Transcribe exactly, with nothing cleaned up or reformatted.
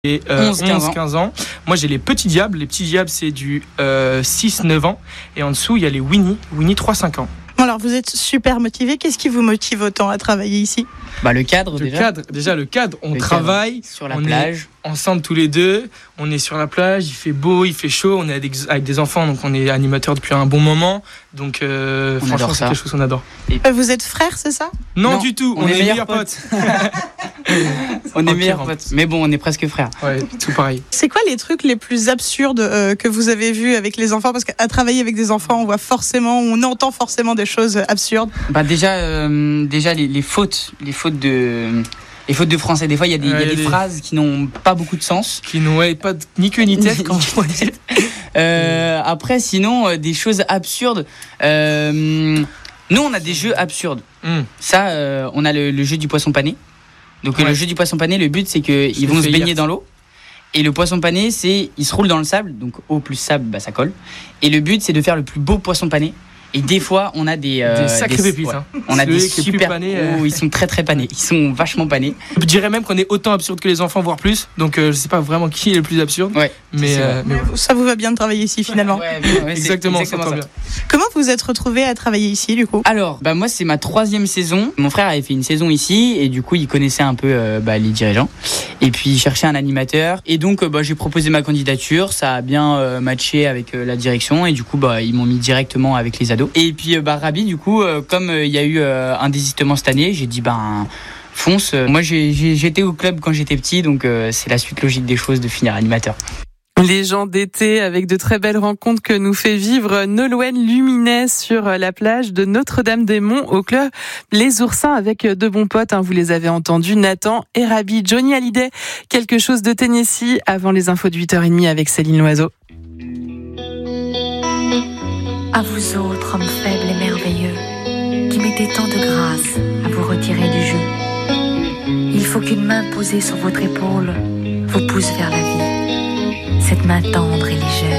Et euh, onze quinze ans. Moi j'ai les petits diables. Les petits diables c'est du euh, six neuf ans. Et en dessous il y a les Winnie. Winnie trois cinq ans. Alors vous êtes super motivés. Qu'est-ce qui vous motive autant à travailler ici ? Bah le cadre le déjà. Cadre, déjà le cadre. On le travaille cadre sur la on plage. Est ensemble tous les deux. On est sur la plage. Il fait beau, il fait chaud. On est avec, avec des enfants, donc on est animateurs depuis un bon moment. Donc euh, on franchement c'est quelque chose qu'on adore. Et... Vous êtes frères, c'est ça ? Non, non du tout. On, on est, est meilleurs potes. potes. on est meilleurs potes. Mais bon, on est presque frères. Ouais, tout pareil. C'est quoi les trucs les plus absurdes euh, que vous avez vus avec les enfants ? Parce qu'à travailler avec des enfants, on voit forcément, on entend forcément des choses absurdes. Bah déjà, euh, déjà les, les fautes, les fautes de. Les fautes de français, des fois il y a des, ouais, y a des, des phrases qui n'ont pas beaucoup de sens. Qui n'ont ouais, pas de, ni queue ni tête. Quand euh, après, sinon, euh, des choses absurdes. Euh, nous, on a des jeux absurdes. Mm. Ça, euh, on a le, le jeu du poisson pané. Donc ouais. Le jeu du poisson pané, le but c'est qu'ils vont se baigner hier. Dans l'eau. Et le poisson pané, c'est il se roule dans le sable. Donc eau plus sable, bah, ça colle. Et le but c'est de faire le plus beau poisson pané. Et des fois, on a des euh, des sacrés pépites. Ouais. Hein. On a des super panés. Euh... Oh, ils sont très très panés. Ils sont vachement panés. Je dirais même qu'on est autant absurde que les enfants, voire plus. Donc, euh, je sais pas vraiment qui est le plus absurde. Ouais. Mais, euh, mais ouais. Ça vous va bien de travailler ici finalement. Ouais, ouais, ouais, exactement. exactement ça. Bien. Comment vous êtes retrouvés à travailler ici du coup ? Alors, bah moi c'est ma troisième saison. Mon frère avait fait une saison ici et du coup il connaissait un peu euh, bah, les dirigeants. Et puis il cherchait un animateur. Et donc euh, bah, j'ai proposé ma candidature. Ça a bien euh, matché avec euh, la direction et du coup bah ils m'ont mis directement avec les ados. Et puis euh, bah Rabi, du coup, euh, comme il euh, y a eu euh, un désistement cette année, j'ai dit ben fonce. Moi, j'ai, j'ai, j'étais au club quand j'étais petit, donc euh, c'est la suite logique des choses de finir animateur. Les gens d'été avec de très belles rencontres que nous fait vivre Nolwenn Luminet sur la plage de Notre-Dame-des-Monts au club Les Oursins avec de bons potes. Hein, vous les avez entendus, Nathan et Rabi. Johnny Hallyday, quelque chose de Tennessee avant les infos de huit heures trente avec Céline Loiseau. À vous autres, hommes faibles et merveilleux, qui mettez tant de grâce à vous retirer du jeu. Il faut qu'une main posée sur votre épaule vous pousse vers la vie. Cette main tendre et légère.